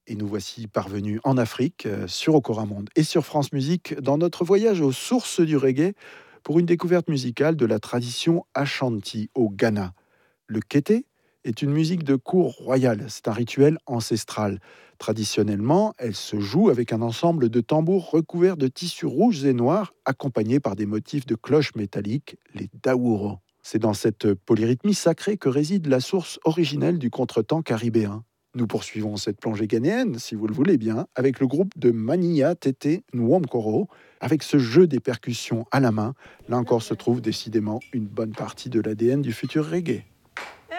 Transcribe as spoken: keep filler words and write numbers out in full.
Et nous voici parvenus en Afrique, euh, sur Okoramonde et sur France Musique, dans notre voyage aux sources du reggae pour une découverte musicale de la tradition Ashanti au Ghana. Le kété est une musique de cour royale, c'est un rituel ancestral. Traditionnellement, elle se joue avec un ensemble de tambours recouverts de tissus rouges et noirs, accompagnés par des motifs de cloches métalliques, les daouro. C'est dans cette polyrythmie sacrée que réside la source originelle du contretemps caribéen. Nous poursuivons cette plongée ghanéenne, si vous le voulez bien, avec le groupe de Maniya Tété Nwomkoro. Avec ce jeu des percussions à la main, là encore se trouve décidément une bonne partie de l'A D N du futur reggae.